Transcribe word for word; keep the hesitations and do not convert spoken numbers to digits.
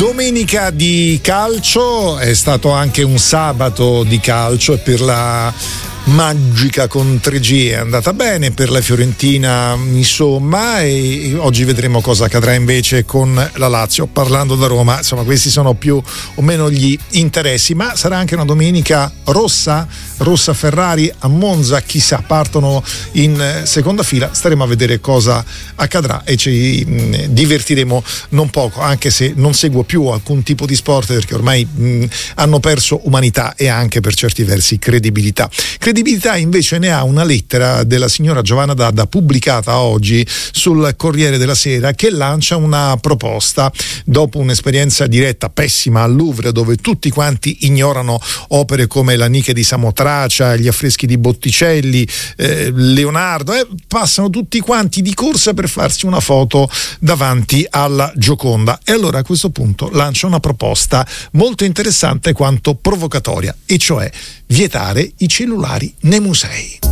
Domenica di calcio, è stato anche un sabato di calcio e per la magica con tre G è andata bene, per la Fiorentina insomma, e oggi vedremo cosa accadrà invece con la Lazio. Parlando da Roma, insomma, questi sono più o meno gli interessi, ma sarà anche una domenica rossa, rossa Ferrari a Monza, chissà, partono in seconda fila, staremo a vedere cosa accadrà e ci mh, divertiremo non poco, anche se non seguo più alcun tipo di sport perché ormai mh, hanno perso umanità e anche per certi versi credibilità. Credibilità invece ne ha una lettera della signora Giovanna D'Adda pubblicata oggi sul Corriere della Sera, che lancia una proposta dopo un'esperienza diretta pessima al Louvre, dove tutti quanti ignorano opere come la Nike di Samotracia, gli affreschi di Botticelli, eh, Leonardo, eh, passano tutti quanti di corsa per farsi una foto davanti alla Gioconda. E allora a questo punto lancia una proposta molto interessante quanto provocatoria, e cioè vietare i cellulari nei musei.